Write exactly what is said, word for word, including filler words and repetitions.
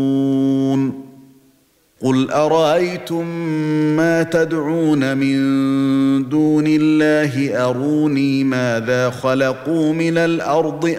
قُلْ أَرَأَيْتُم مَّا تَدْعُونَ مِن دُونِ اللَّهِ أَرُونِي مَاذَا خَلَقُوا مِنَ الْأَرْضِ